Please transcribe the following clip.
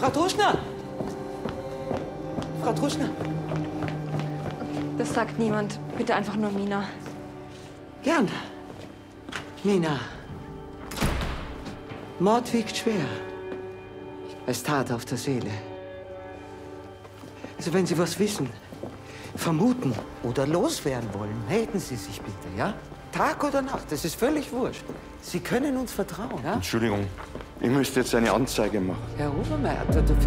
Frau Truschner! Frau Truschner! Das sagt niemand. Bitte einfach nur Mina. Gern. Mina. Mord wiegt schwer. Es tat auf der Seele. Also wenn Sie was wissen, vermuten oder loswerden wollen, melden Sie sich bitte, ja? Tag oder Nacht, das ist völlig wurscht. Sie können uns vertrauen, ja? Entschuldigung, ich müsste jetzt eine Anzeige machen. Herr Obermeier,